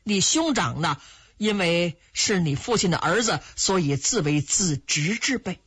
你兄长呢，因为是你父亲的儿子，所以自为子侄之辈。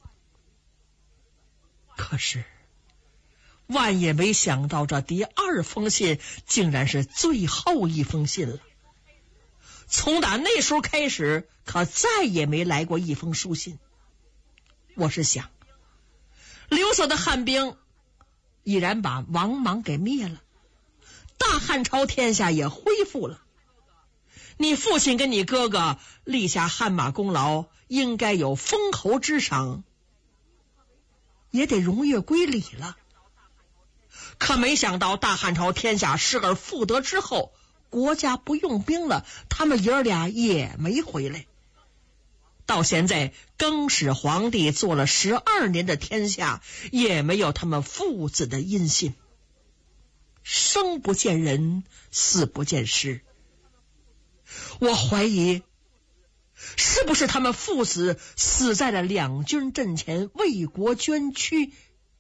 可是万也没想到，这第二封信竟然是最后一封信了。从打那时候开始，可再也没来过一封书信。我是想，刘瑟的汉兵已然把王莽给灭了，大汉朝天下也恢复了。你父亲跟你哥哥立下汗马功劳，应该有封侯之赏，也得荣越归里了。可没想到大汉朝天下失而复得之后，国家不用兵了，他们爷儿俩也没回来。到现在更始皇帝做了12年的天下，也没有他们父子的音信。生不见人，死不见尸。我怀疑是不是他们父子死在了两军阵前，为国捐躯。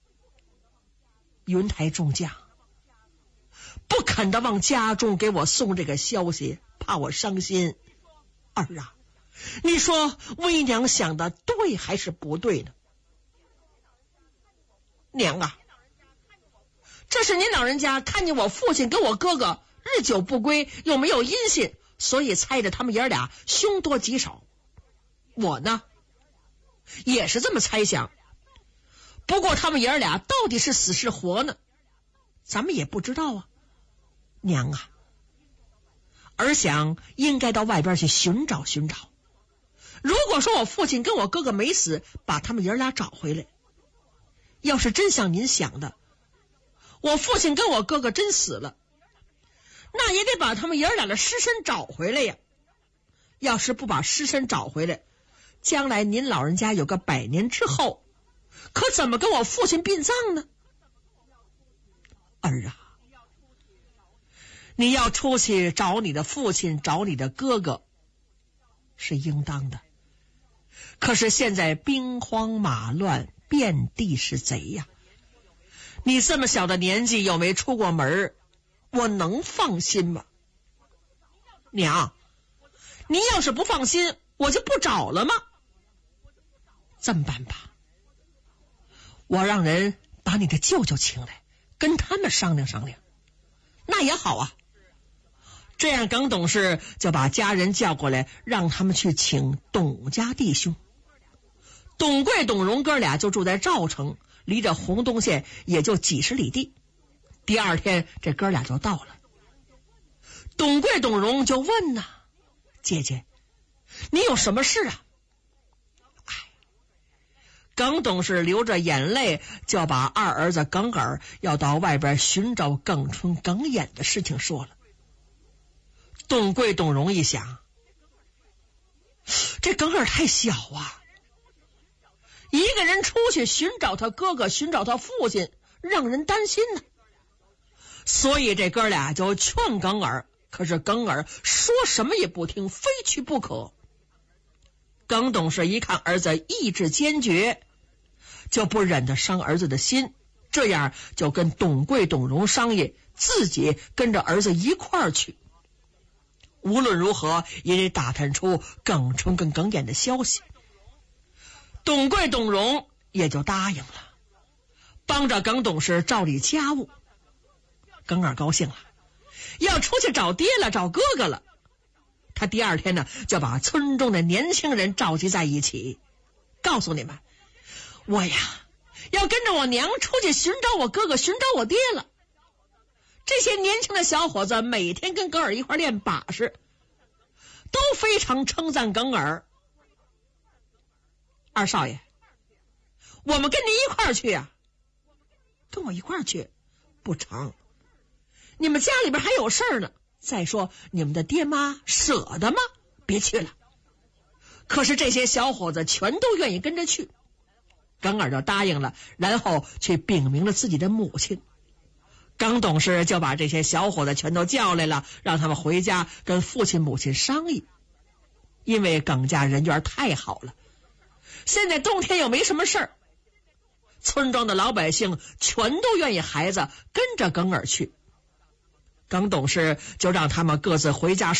云台众将不肯的往家中给我送这个消息，怕我伤心。儿啊，你说微娘想的对还是不对呢？娘啊，这是您老人家看见我父亲跟我哥哥日久不归，又没有音信，所以猜着他们爷俩凶多吉少。我呢也是这么猜想，不过他们爷俩到底是死是活呢，咱们也不知道啊。娘啊，儿想应该到外边去寻找寻找。如果说我父亲跟我哥哥没死，把他们爷俩找回来，要是真像您想的，我父亲跟我哥哥真死了，那也得把他们爷俩的尸身找回来呀。要是不把尸身找回来，将来您老人家有个100年之后，可怎么跟我父亲殡葬呢？儿啊，你要出去找你的父亲，找你的哥哥是应当的，可是现在兵荒马乱，遍地是贼呀。你这么小的年纪又没出过门，我能放心吗？娘，你要是不放心，我就不找了吗？这么办吧，我让人把你的舅舅请来，跟他们商量商量。那也好啊。这样耿董事就把家人叫过来，让他们去请董家弟兄。董贵、董荣哥俩就住在赵城，离着洪洞县也就几十里地。第二天这哥俩就到了。董贵、董荣就问呐，姐姐，你有什么事啊？耿董事流着眼泪就把二儿子耿尔要到外边寻找耿春、耿衍的事情说了。董贵、董荣一想，这耿尔太小啊，一个人出去寻找他哥哥，寻找他父亲，让人担心呢。所以这哥俩就劝耿尔，可是耿尔说什么也不听，非去不可。耿董事一看儿子意志坚决，就不忍得伤儿子的心，这样就跟董贵、董荣商议，自己跟着儿子一块儿去。无论如何也得打探出耿春跟耿衍的消息。董贵、董荣也就答应了，帮着耿董事照理家务。耿儿高兴了，要出去找爹了，找哥哥了。他第二天呢，就把村中的年轻人召集在一起，告诉你们，我呀要跟着我娘出去寻找我哥哥，寻找我爹了。这些年轻的小伙子每天跟耿儿一块练把式，都非常称赞耿儿。二少爷，我们跟你一块儿去啊。跟我一块儿去不成，你们家里边还有事儿呢。再说你们的爹妈舍得吗？别去了。可是这些小伙子全都愿意跟着去，耿儿就答应了，然后去禀明了自己的母亲。耿董事就把这些小伙子全都叫来了，让他们回家跟父亲母亲商议。因为耿家人缘太好了，现在冬天又没什么事儿，村庄的老百姓全都愿意孩子跟着耿儿去。耿董事就让他们各自回家